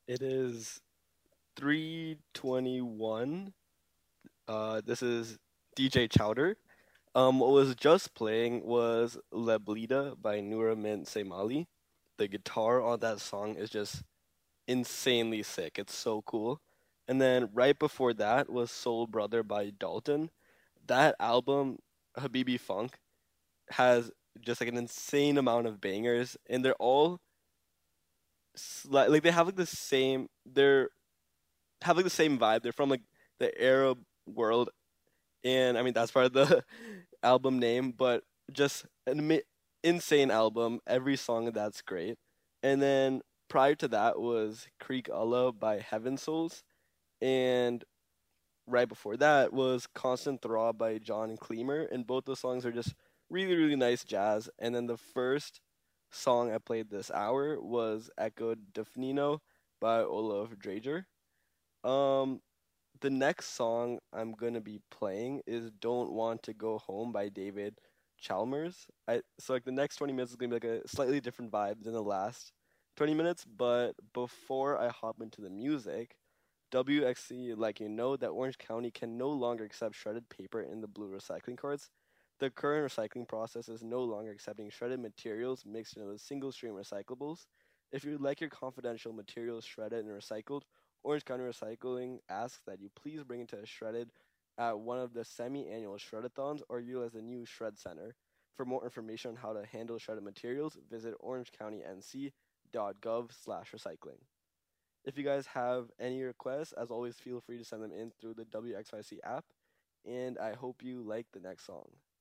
It is 3:21. This is DJ Chowder. What was just playing was La Blida by Noura Mint Semali. The guitar on that song is just insanely sick. It's so cool. And then right before that was Soul Brother by Dalton. That album, Habibi Funk, has just like an insane amount of bangers, and they're all like they have like the same. They're have like the same vibe. They're from like the Arab world, and I mean that's part of the album name, but just an insane album. Every song that's great. And then prior to that was Creek Allah by Heaven Souls, and right before that was Constant Throb by John Cleamer, and both the songs are just really nice jazz. And then the first song I played this hour was Echo Defnino by Olaf Drager. Um, the next song I'm gonna be playing is "Don't Want to Go Home" by David Chalmers. So like the next 20 minutes is gonna be like a slightly different vibe than the last 20 minutes. But before I hop into the music, WXC like you know that Orange County can no longer accept shredded paper in the blue recycling cards. The current recycling process is no longer accepting shredded materials mixed into single stream recyclables. If you would like your confidential materials shredded and recycled, Orange County Recycling asks that you please bring it to a shredded at one of the semi-annual shredathons or utilize the new shred center. For more information on how to handle shredded materials, visit orangecountync.gov/recycling. If you guys have any requests, as always, feel free to send them in through the WXYC app. And I hope you like the next song.